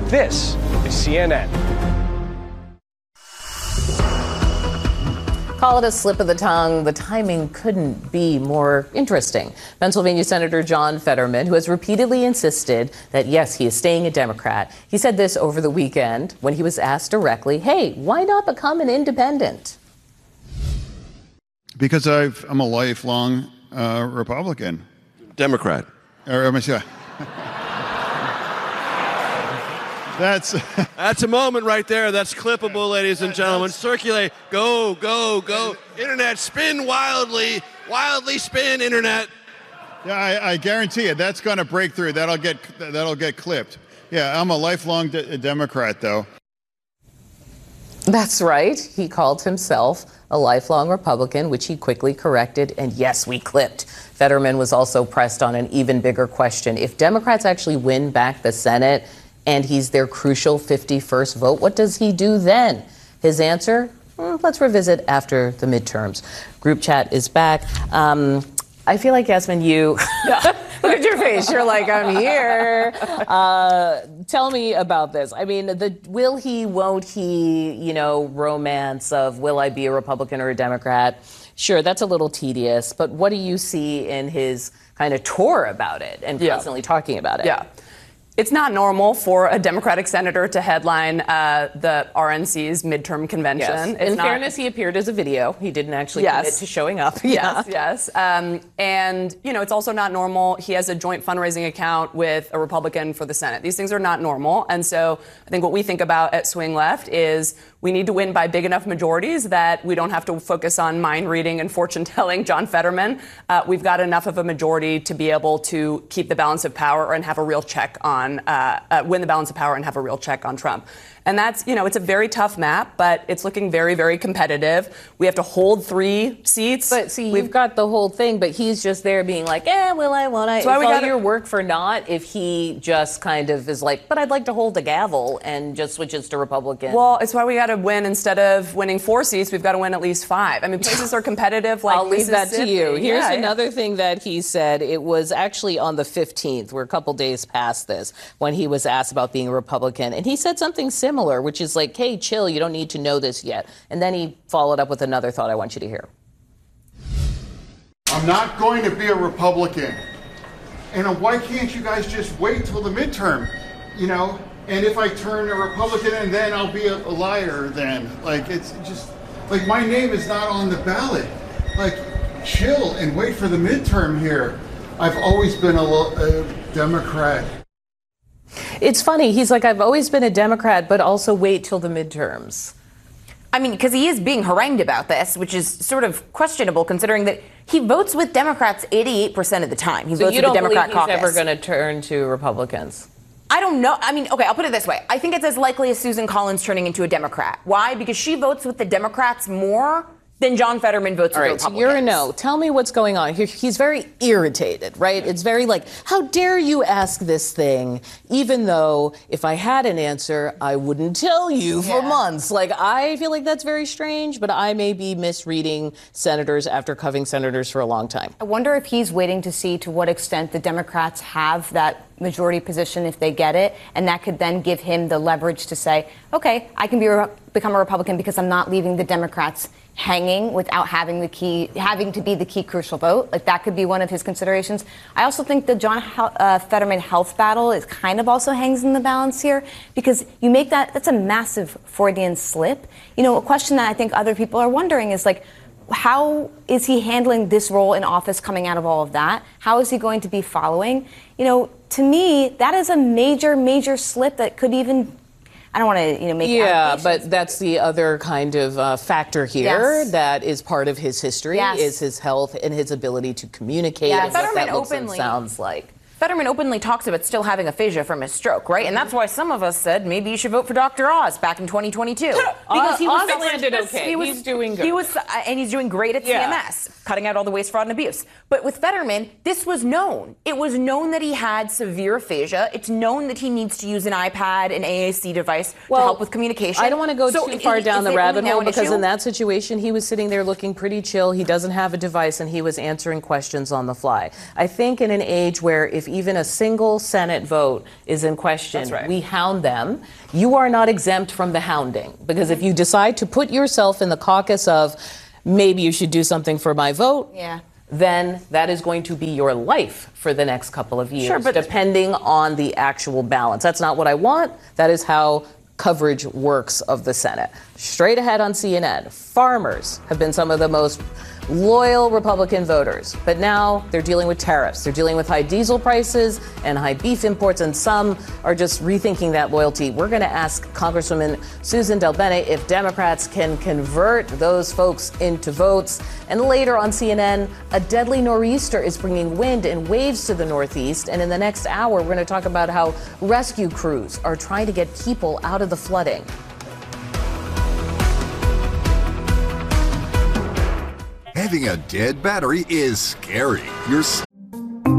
This is CNN. Call it a slip of the tongue. The timing couldn't be more interesting. Pennsylvania Senator John Fetterman, who has repeatedly insisted that, yes, he is staying a Democrat. He said this over the weekend when he was asked directly, hey, why not become an independent? Because I'm a lifelong Republican. Democrat. That's a moment right there. That's clippable, ladies and gentlemen. Circulate. Go, go, go. Internet, spin wildly. Wildly spin, Internet. Yeah, I guarantee you that's going to break through. That'll get clipped. Yeah, I'm a lifelong Democrat, though. That's right. He called himself a lifelong Republican, which he quickly corrected. And yes, we clipped. Fetterman was also pressed on an even bigger question. If Democrats actually win back the Senate and he's their crucial 51st vote, what does he do then? His answer? Let's revisit after the midterms. Group chat is back. I feel like, Yasmin, you... Look at your face. You're like, I'm here. Tell me about this. I mean, the will he, won't he, romance of will I be a Republican or a Democrat? Sure, that's a little tedious. But what do you see in his kind of tour about it and constantly talking about it? Yeah. It's not normal for a Democratic senator to headline the RNC's midterm convention. Yes. In fairness, he appeared as a video. He didn't actually commit to showing up. Yes. And, it's also not normal. He has a joint fundraising account with a Republican for the Senate. These things are not normal. And so I think what we think about at Swing Left is we need to win by big enough majorities that we don't have to focus on mind reading and fortune telling John Fetterman. We've got enough of a majority to be able to keep the balance of power and have a real check on win the balance of power and have a real check on Trump. And that's, it's a very tough map, but it's looking very, very competitive. We have to hold 3 seats. But see, we've got the whole thing, but he's just there being like, will I, won't I? It's all your work for naught if he just kind of is like, but I'd like to hold the gavel and just switches to Republican. Well, it's why we got to win. Instead of winning 4 seats, we've got to win at least 5. I mean, places are competitive. Like I'll leave that to you. Here's Yeah. another thing that he said. It was actually on the 15th. We're a couple days past this when he was asked about being a Republican. And he said something similar, which is like, hey, chill, you don't need to know this yet. And then he followed up with another thought I want you to hear. I'm not going to be a Republican. And why can't you guys just wait till the midterm? And if I turn a Republican and then I'll be a liar then. Like, it's just, like, my name is not on the ballot. Like, chill and wait for the midterm here. I've always been a Democrat. It's funny. He's like, I've always been a Democrat, but also wait till the midterms. I mean, because he is being harangued about this, which is sort of questionable considering that he votes with Democrats 88% of the time. He votes with the Democrat caucus. So you don't believe he's ever going to turn to Republicans? I don't know. I mean, okay, I'll put it this way. I think it's as likely as Susan Collins turning into a Democrat. Why? Because she votes with the Democrats more than John Fetterman votes with the Republicans. So you're a no. Tell me what's going on. He's very irritated, right? It's very like, how dare you ask this thing, even though if I had an answer, I wouldn't tell you for months. Like, I feel like that's very strange, but I may be misreading senators after covering senators for a long time. I wonder if he's waiting to see to what extent the Democrats have that majority position if they get it, and that could then give him the leverage to say, okay, I can become a Republican because I'm not leaving the Democrats hanging without having to be the key crucial vote. Like, that could be one of his considerations. I also think the John Fetterman health battle is kind of also hangs in the balance here, because you make that's a massive Freudian slip. A question that I think other people are wondering is like, how is he handling this role in office coming out of all of that? How is he going to be following? To me, that is a major, major slip that could even, I don't want to, make. Yeah, but that's the other kind of factor here that is part of his history, is his health and his ability to communicate and what that looks and sounds like. Fetterman openly talks about still having aphasia from his stroke, right? And that's why some of us said maybe you should vote for Dr. Oz back in 2022. Because he was landed okay. He's doing good. And he's doing great at CMS, cutting out all the waste, fraud, and abuse. But with Fetterman, this was known. It was known that he had severe aphasia. It's known that he needs to use an iPad, an AAC device to help with communication. I don't want to go too far down the rabbit hole because in that situation, he was sitting there looking pretty chill. He doesn't have a device, and he was answering questions on the fly. I think in an age where if even a single Senate vote is in question, That's right. we hound them. You are not exempt from the hounding, because if you decide to put yourself in the caucus of maybe you should do something for my vote, then that is going to be your life for the next couple of years, Sure, but depending on the actual balance. That's not what I want. That is how coverage works of the Senate. Straight ahead on CNN, farmers have been some of the most loyal Republican voters, but now they're dealing with tariffs. They're dealing with high diesel prices and high beef imports, and some are just rethinking that loyalty. We're going to ask Congresswoman Susan DelBene if Democrats can convert those folks into votes. And later on CNN, a deadly nor'easter is bringing wind and waves to the Northeast. And in the next hour, we're going to talk about how rescue crews are trying to get people out of the flooding. Having a dead battery is scary. Your